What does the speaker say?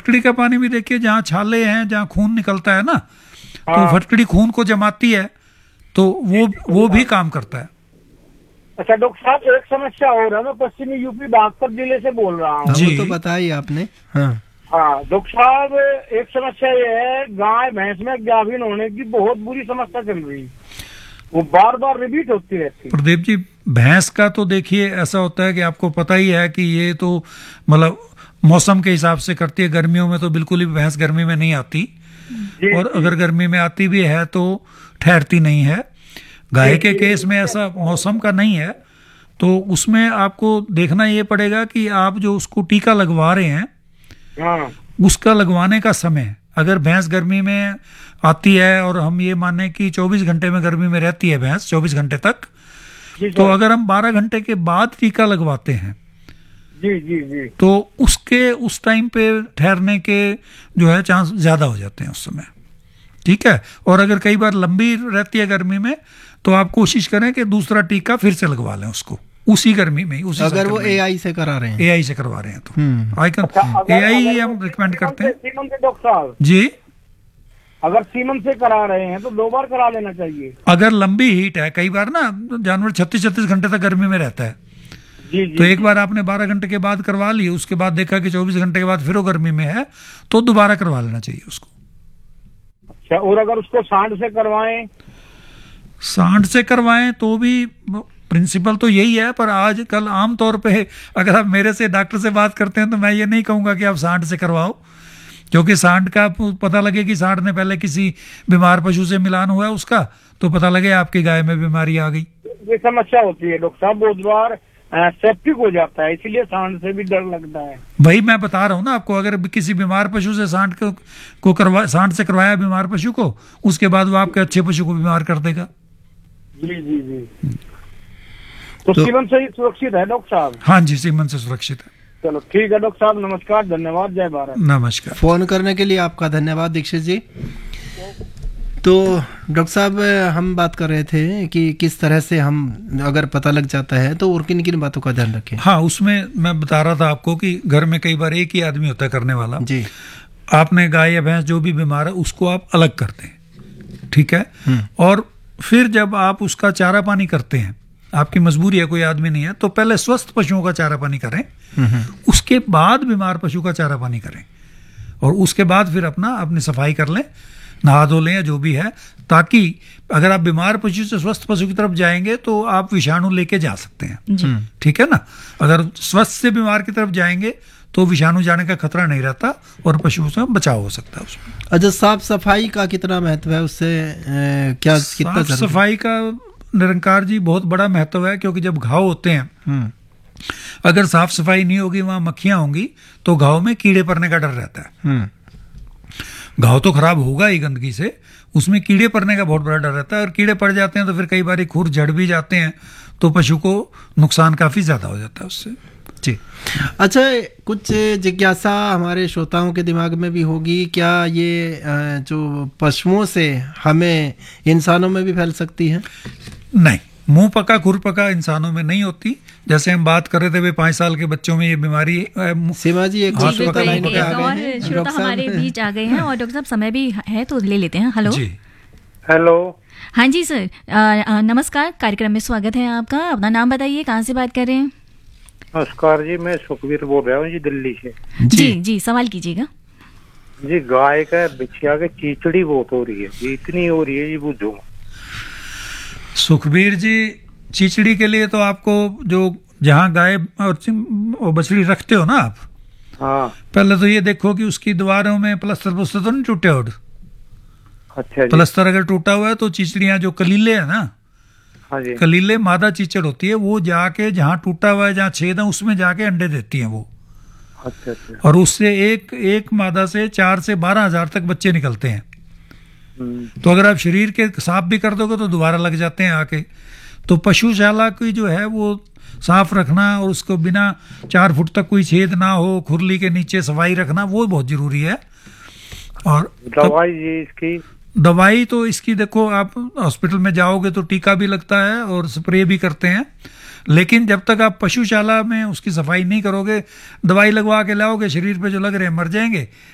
फटकड़ी का पानी भी देखिए, जहाँ छाले हैं, जहाँ खून निकलता है ना, तो हाँ। फटकड़ी खून को जमाती है, तो वो भी काम करता है। अच्छा डॉक्टर साहब, एक समस्या और है, मैं पश्चिमी यूपी बागपत जिले से बोल रहा हूँ। जी। वो तो बताइए आपने। हाँ हाँ डॉक्टर साहब, एक समस्या ये है, गाय भैंस में गाभिन होने की बहुत बुरी समस्या चल रही है, वो बार बार रिपीट होती रहती है। प्रदीप जी, भैंस का तो देखिए ऐसा होता है कि आपको पता ही है कि ये तो मतलब मौसम के हिसाब से करती है। गर्मियों में तो बिल्कुल ही भैंस गर्मी में नहीं आती, जी, और अगर गर्मी में आती भी है तो ठहरती नहीं है। गाय के केस में ऐसा मौसम का नहीं है, तो उसमें आपको देखना ये पड़ेगा कि आप जो उसको टीका लगवा रहे हैं, हाँ उसका लगवाने का समय, अगर भैंस गर्मी में आती है और हम ये माने कि 24 घंटे में गर्मी में रहती है भैंस 24 घंटे तक, जी तो सर। अगर हम 12 घंटे के बाद टीका लगवाते हैं, जी जी जी। तो उसके उस टाइम पे ठहरने के जो है चांस ज़्यादा हो जाते हैं उस समय। ठीक है। और अगर कई बार लंबी रहती है गर्मी में, तो आप कोशिश करें कि दूसरा टीका फिर से लगवा लें उसको उसी गर्मी में, उसी अगर वो सर्कल में। AI से करा रहे हैं। एआई से करवा रहे हैं तो आई अच्छा, कैन एआई ही हम रिकमेंड करते हैं। सीमन से डॉक्टर साहब, जी, अगर सीमन से करा रहे हैं तो 2 बार करा लेना चाहिए। अगर लंबी हीट है, कई बार ना जानवर 36 घंटे तक गर्मी में रहता है, जी जी। तो एक बार आपने 12 घंटे के बाद करवा ली, उसके बाद देखा कि 24 घंटे के बाद फिर वो गर्मी में है, तो दोबारा करवा लेना चाहिए उसको। अच्छा, और अगर उसको सांड से करवाएं? सांड से करवाएं तो भी प्रिंसिपल तो यही है, पर आजकल आमतौर पे अगर आप मेरे से डॉक्टर से बात करते हैं तो मैं ये नहीं कहूँगा कि आप सांड से करवाओ, क्योंकि सांड का पता लगे कि सांड ने पहले किसी बीमार पशु से मिलान हुआ है उसका, तो पता लगे आपकी गाय में बीमारी आ गई। ये समस्या होती है डॉक्टर साहब, बहुत बार सेप्टिक हो जाता है, इसीलिए सांड से भी डर लगता है। वही मैं बता रहा हूँ ना आपको, अगर किसी बीमार पशु से सांड से करवाया बीमार पशु को, उसके बाद वो आपके अच्छे पशु को बीमार कर देगा। जी जी जी। तो सीमन से ही सुरक्षित है डॉक्टर साहब? हाँ जी, सीमन से सुरक्षित है। चलो ठीक है डॉक्टर साहब, नमस्कार, धन्यवाद, जय भारत। नमस्कार। फोन करने के लिए आपका धन्यवाद दीक्षित जी। तो डॉक्टर साहब, हम बात कर रहे थे कि किस तरह से हम अगर पता लग जाता है तो और किन किन बातों का ध्यान रखें। हाँ, उसमें मैं बता रहा था आपको कि घर में कई बार एक ही आदमी होता है करने वाला जी। आपने गाय या भैंस जो भी बीमार है उसको आप अलग कर दें, ठीक है। और फिर जब आप उसका चारा पानी करते हैं, आपकी मजबूरी है, कोई आदमी नहीं है, तो पहले स्वस्थ पशुओं का चारा पानी करें, उसके बाद बीमार पशु का चारा पानी करें, और उसके बाद फिर अपनी सफाई कर लें, नहा धो लें या जो भी है, ताकि अगर आप बीमार पशु से स्वस्थ पशु की तरफ जाएंगे तो आप विषाणु लेके जा सकते हैं। ठीक है ना। अगर स्वस्थ से बीमार की तरफ जाएंगे तो विषाणु जाने का खतरा नहीं रहता और पशुओं से बचाव हो सकता है उसमें। अच्छा, साफ सफाई का कितना महत्व है, उससे क्या कितना साफ सफाई का निरंकार जी बहुत बड़ा महत्व है, क्योंकि जब घाव होते हैं, अगर साफ सफाई नहीं होगी, वहां मक्खियां होंगी, तो घाव में कीड़े पड़ने का डर रहता है। घाव तो खराब होगा ही गंदगी से, उसमें कीड़े पड़ने का बहुत बड़ा डर रहता है, और कीड़े पड़ जाते हैं तो फिर कई बार खुर जड़ भी जाते हैं, तो पशु को नुकसान काफी ज्यादा हो जाता है उससे। जी। अच्छा, कुछ जिज्ञासा हमारे श्रोताओं के दिमाग में भी होगी, क्या ये जो पशुओं से हमें इंसानों में भी फैल सकती है? नहीं, मुंह पका खुर पका इंसानों में नहीं होती। जैसे हम बात कर रहे थे 5 साल के बच्चों में ये बीमारी। सीमा जी, एक श्रोता हमारे बीच आ गए हैं, और डॉक्टर साहब समय भी है तो ले लेते हैं। हेलो जी। हेलो। हाँ जी सर, नमस्कार, कार्यक्रम में स्वागत है आपका। अपना नाम बताइए, कहाँ से बात कर रहे हैं? नमस्कार जी, मैं सुखबीर बोल रहा हूँ जी, दिल्ली से। जी जी, सवाल कीजिएगा जी। गाय का बिछिया के चीचड़ी बहुत हो रही है जी, इतनी हो रही है जी, बुझो। सुखबीर जी, चीचड़ी के लिए तो आपको जो जहाँ गाय और बछड़ी रखते हो ना आप, हाँ। पहले तो ये देखो कि उसकी दीवारों में प्लास्टर तो नहीं टूटे हो। अच्छा जी। प्लास्टर अगर टूटा हुआ है तो चीचड़ियाँ जो कलीले है ना, हाँ जी। कलीले मादा चीचड़ होती है, वो जाके जहाँ टूटा हुआ है, जहाँ छेद है, उसमें जाके अंडे देती हैं वो। अच्छा अच्छा। और उससे एक मादा से 4 से 12 हजार तक बच्चे निकलते हैं। तो अगर आप शरीर के साफ भी कर दोगे तो दोबारा लग जाते हैं आके। तो पशुशाला की जो है वो साफ रखना, और उसको बिना 4 फुट तक कोई छेद ना हो, खुरली के नीचे सफाई रखना, वो बहुत जरूरी है। और दवाई जी इसकी? दवाई तो इसकी देखो, आप हॉस्पिटल में जाओगे तो टीका भी लगता है और स्प्रे भी करते हैं, लेकिन जब तक आप पशुशाला में उसकी सफाई नहीं करोगे, दवाई लगवा के लाओगे, शरीर पे जो लग रहे हैं मर जाएंगे,